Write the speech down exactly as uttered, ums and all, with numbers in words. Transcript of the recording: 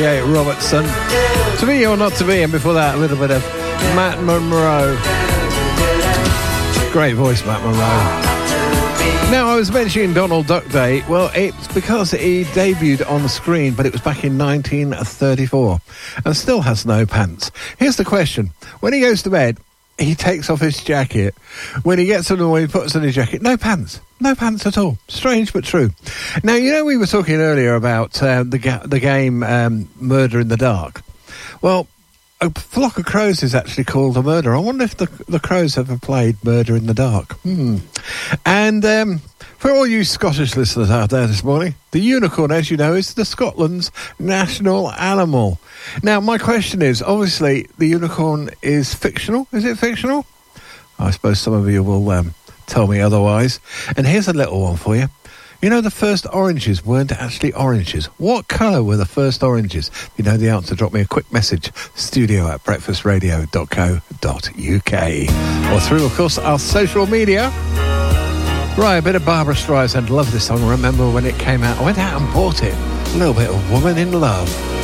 Yeah, Robertson. To be or not to be, and before that, a little bit of Matt Monro. Great voice, Matt Monro. Now, I was mentioning Donald Duck Day. Well, it's because he debuted on the screen, but it was back in nineteen thirty-four, and still has no pants. Here's the question. When he goes to bed, he takes off his jacket. When he gets on, when he puts on his jacket, no pants. No pants at all. Strange but true. Now, you know, we were talking earlier about uh, the, ga- the game um, Murder in the Dark. Well, a flock of crows is actually called a murder. I wonder if the, the crows ever played Murder in the Dark. Hmm. And um, for all you Scottish listeners out there this morning, the unicorn, as you know, is the Scotland's national animal. Now, my question is, obviously, the unicorn is fictional. Is it fictional? I suppose some of you will um, tell me otherwise. And here's a little one for you. You know, the first oranges weren't actually oranges. What colour were the first oranges? If you know the answer, drop me a quick message. Studio at breakfast radio dot co dot uk. Or through, of course, our social media. Right, a bit of Barbara Streisand. Love this song. Remember when it came out? I went out and bought it. A little bit of Woman in Love.